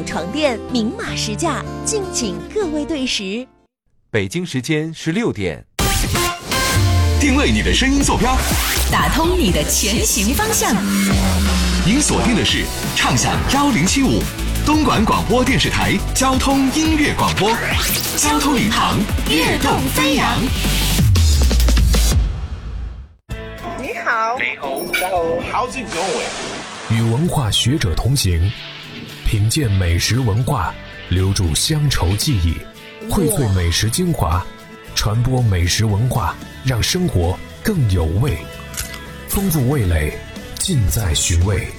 床垫明码实价，敬请各位对时。 北京时间16点， 定位你的声音坐标， 打通你的前行方向。 您锁定的是畅享1075东莞广播电视台交通音乐广播，交通领航，跃动飞扬。 你好， 你好，大家好，好久不见。 与文化学者同行，品鉴美食文化，留住乡愁记忆，荟萃美食精华，传播美食文化，让生活更有味。丰富味蕾，尽在寻味。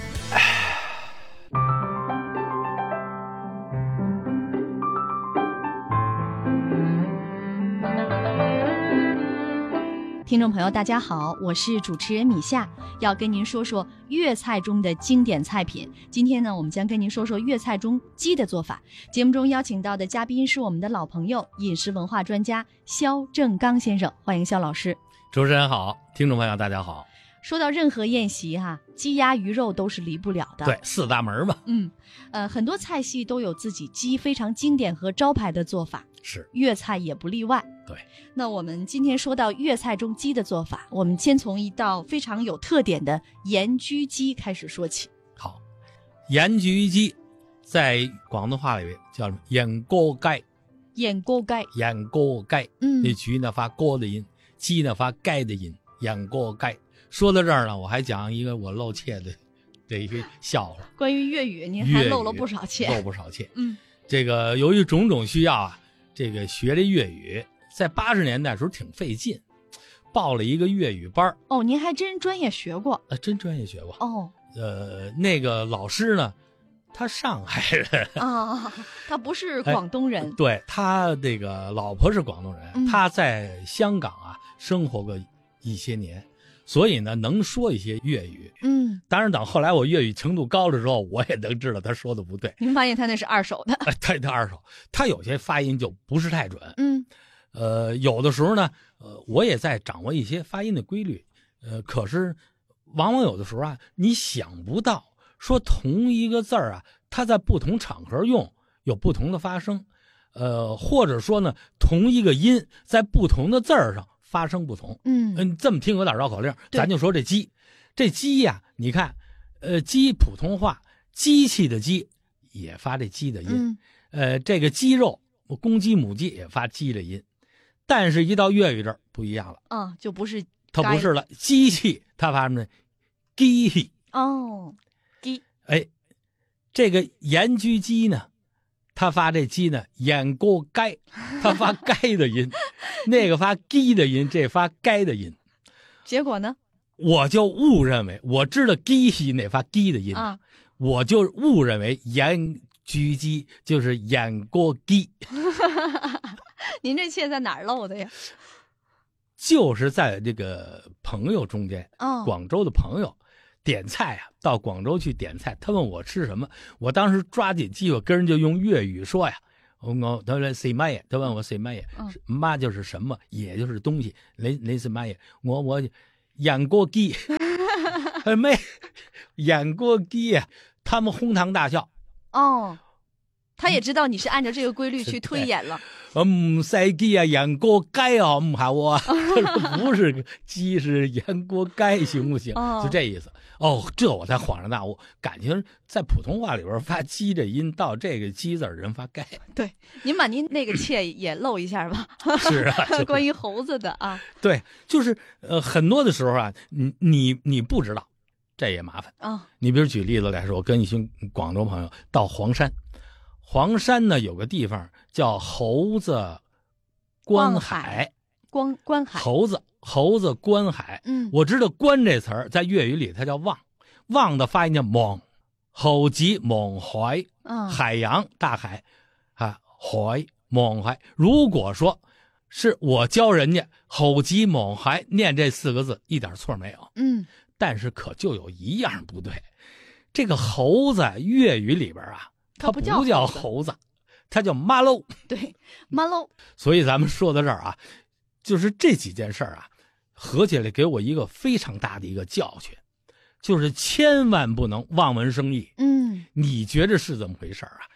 听众朋友大家好，我是主持人米夏，要跟您说说粤菜中的经典菜品。今天呢，我们将跟您说说粤菜中鸡的做法。节目中邀请到的嘉宾是我们的老朋友，饮食文化专家肖正刚先生，欢迎肖老师。 主持人好，听众朋友大家好。 说到任何宴席鸡鸭鱼肉都是离不了的。 对，四大门嘛。 很多菜系都有自己鸡非常经典和招牌的做法， 是粤菜也不例外。 对， 那我们今天说到粤菜中鸡的做法，我们先从一道非常有特点的盐焗鸡开始说起。 好，盐焗鸡在广东话里面叫盐锅雞。 盐锅雞， 盐锅雞。那焗呢发锅的音，鸡呢发盖的音，盐锅雞。说到这儿呢，我还讲一个我露怯的这一个笑话。 关于粤语，您还露了不少怯。 露不少怯。这个由于种种需要这个学这粤语，在80年代的时候挺费劲，报了一个粤语班。 哦，您还真专业学过？ 真专业学过。 哦， 那个老师呢，他上海人他不是广东人。 对，他这个老婆是广东人，他在香港生活过一些年。所以呢，能说一些粤语。当然等后来我粤语程度高了之后，我也能知道他说的不对。 您发现他那是二手的？ 他二手，他有些发音就不是太准。有的时候呢，我也在掌握一些发音的规律。可是往往有的时候你想不到，说同一个字儿它在不同场合用有不同的发声。或者说呢，同一个音在不同的字儿上发生不同。这么听有点绕口令，咱就说这鸡。这鸡你看，鸡普通话机器的鸡也发这鸡的音。这个鸡肉公鸡母鸡也发鸡的音，但是一到粤语这儿不一样了。 就不是， 它不是了，机器它发什么呢？鸡。 鸡。 这个盐焗鸡呢，他发这鸡呢，盐锅雞，他发該的音，那个发雞的音，这发該的音。 结果呢， 我就误认为，我知道雞那发雞的音，我就误认为盐焗雞就是盐锅雞。 您这怯在哪儿漏的呀？ 就是在这个朋友中间，广州的朋友点菜到广州去点菜，他问我吃什么，我当时抓紧机会跟人就用粤语说他说食乜嘢，他問我食乜嘢，乜就是什麼，也就是東西，你食乜嘢，我鹽鍋雞，咩鹽鍋雞他們哄堂大笑。 他也知道你是按照这个规律去推演了。 唔使雞鹽鍋雞唔好他說不是雞是鹽鍋雞行不行？就这意思。这我才恍然大悟，感情在普通话里边发鸡这音，到这个鸡字人发该。 对，您把您那个怯也露一下吧。 是关于猴子的对，就是很多的时候你不知道，这也麻烦你比如举例子来说，我跟一群广州朋友到黄山，黄山呢有个地方叫猴子观海。 观海， 猴子观海。我知道观这词儿在粤语里它叫望，望的发音叫望，猴子望海，海洋大海海望海。如果说是我教人家猴子望海念这4个字一点错没有。但是可就有一样不对，这个猴子粤语里边它不叫猴子，它叫马喽。 对，马喽。 所以咱们说到这儿就是这几件事儿合起来给我一个非常大的一个教训，就是千万不能望文生义。你觉着是怎么回事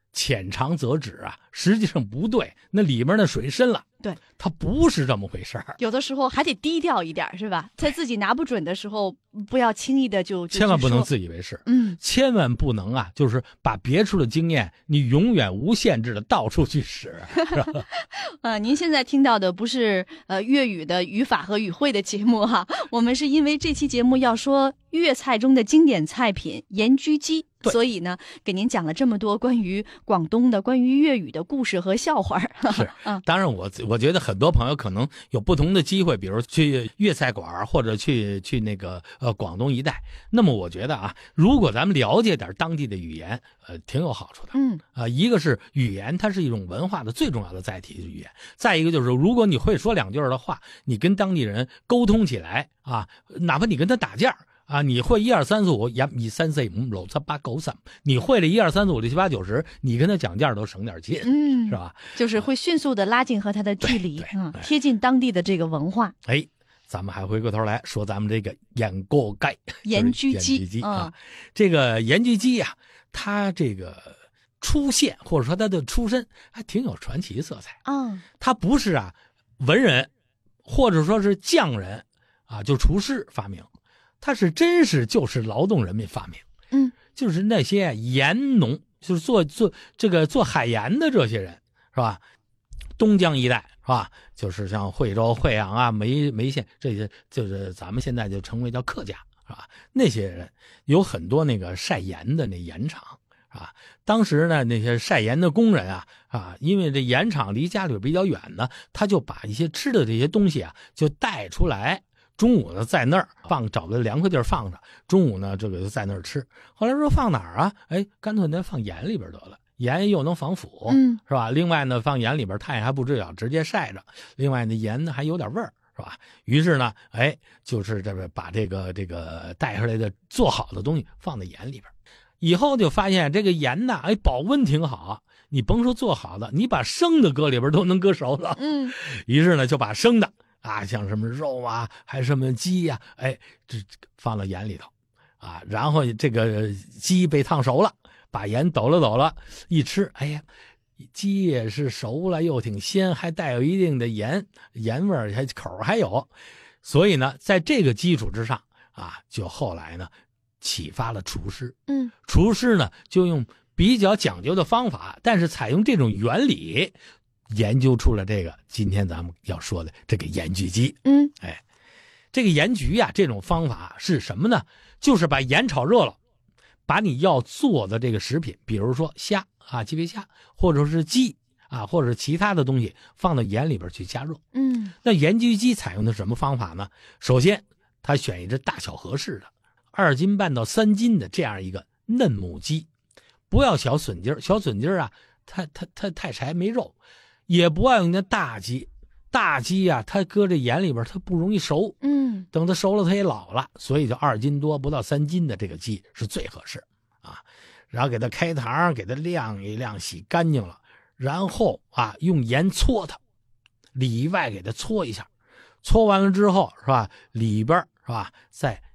浅尝辄止啊，实际上不对，那里面的水深了。 对， 它不是这么回事儿。 有的时候还得低调一点，是吧？在自己拿不准的时候，不要轻易的就千万不能自以为是。千万不能啊，就是把别处的经验，你永远无限制的到处去使。 您现在听到的不是粤语的语法和语汇的节目哈，我们是因为这期节目要说粤菜中的经典菜品盐焗鸡，所以呢，给您讲了这么多关于广东的、关于粤语的故事和笑话。 是，当然我觉得很多朋友可能有不同的机会，比如去粤菜馆或者去那个广东一带。那么我觉得啊，如果咱们了解点当地的语言，挺有好处的。一个是语言，它是一种文化的最重要的载体语言；再一个就是，如果你会说2句的话，你跟当地人沟通起来啊，哪怕你跟他打架。你会1、2、3、4、5，1、2、3、4、5、6、7、8、9、10，你会了1、2、3、4、5、6、7、8、9、10，你跟他讲价都省点劲，是吧？ 就是会迅速的拉近和他的距离，贴近当地的这个文化。 咱们还回过头来说咱们这个盐锅盖盐焗鸡啊，这个盐焗鸡呀，它这个出现或者说它的出身还挺有传奇色彩。它不是文人或者说是匠人就厨师发明。它是真是就是劳动人民发明，就是那些盐农，就是做海盐的这些人，是吧？东江一带是吧？就是像惠州、惠阳啊、梅县这些，就是咱们现在就称为叫客家，是吧？那些人有很多那个晒盐的那盐厂，是吧？当时呢，那些晒盐的工人因为这盐厂离家里比较远呢，他就把一些吃的这些东西就带出来。中午呢，在那儿找个凉快地儿放着。中午呢，这个就在那儿吃。后来说放哪儿啊？干脆咱放盐里边得了，盐又能防腐，是吧？另外呢，放盐里边太阳还不直接晒着。另外呢，盐呢还有点味儿，是吧？于是呢，就是把这个带出来的做好的东西放在盐里边，以后就发现这个盐呢，保温挺好。你甭说做好的，你把生的搁里边都能搁熟了。于是呢，就把生的。像什么肉还什么鸡这放到盐里头然后这个鸡被烫熟了，把盐抖了，一吃，鸡也是熟了，又挺鲜，还带有一定的盐味儿，还口还有。所以呢，在这个基础之上就后来呢启发了厨师。厨师呢就用比较讲究的方法，但是采用这种原理。研究出了这个今天咱们要说的这个盐焗鸡。这个盐焗这种方法是什么呢？就是把盐炒热了，把你要做的这个食品，比如说虾鸡飞虾，或者是鸡或者是其他的东西，放到盐里边去加热。那盐焗鸡采用的什么方法呢？首先他选一只大小合适的2斤半到3斤的这样一个嫩母鸡，不要小笋筋，小笋筋它太柴没肉。也不爱用那大鸡，它搁这盐里边它不容易熟，等它熟了它也老了，所以就2斤多不到3斤的这个鸡是最合适然后给它开膛，给它晾一晾，洗干净了，然后用盐搓它，里外给它搓一下，搓完了之后是吧，里边是吧，再